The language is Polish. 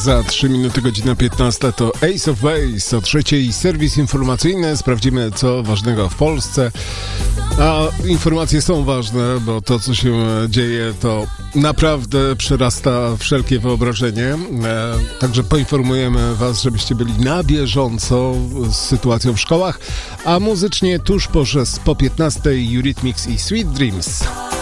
Za 3 minuty, godzina 15 to Ace of Base, o 3:00 serwis informacyjny. Sprawdzimy, co ważnego w Polsce. A informacje są ważne, bo to, co się dzieje, to naprawdę przerasta wszelkie wyobrażenie. Także poinformujemy Was, żebyście byli na bieżąco z sytuacją w szkołach. A muzycznie tuż po 15:00 Eurythmics i Sweet Dreams.